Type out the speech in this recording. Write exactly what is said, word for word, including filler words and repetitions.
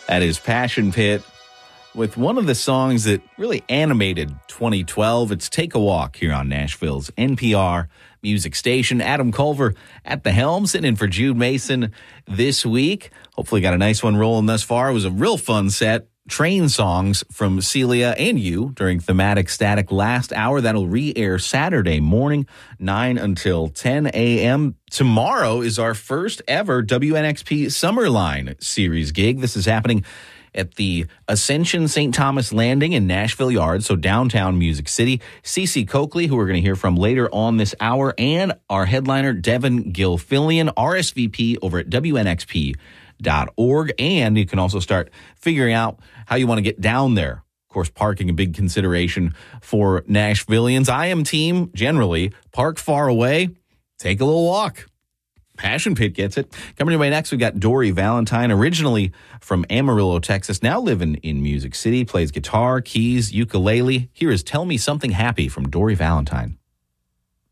That is Passion Pit with one of the songs that really animated twenty twelve. It's Take a Walk here on Nashville's N P R music station. Adam Culver at the helm, sitting in for Jude Mason this week. Hopefully got a nice one rolling thus far. It was a real fun set. Train songs from Celia and you during Thematic Static last hour. That'll re-air Saturday morning, nine until ten a.m. Tomorrow is our first ever W N X P Summerline Series gig. This is happening at the Ascension Saint Thomas Landing in Nashville Yard, so downtown Music City. Cece Coakley, who we're going to hear from later on this hour, and our headliner, Devin Gilfillian, R S V P over at W N X P dot org. And you can also start figuring out how you want to get down there. Of course, parking a big consideration for Nashvillians. I am team, generally, park far away, take a little walk. Passion Pit gets it. Coming your way next, we've got Dory Valentine, originally from Amarillo, Texas, now living in Music City, plays guitar, keys, ukulele. Here is Tell Me Something Happy from Dory Valentine.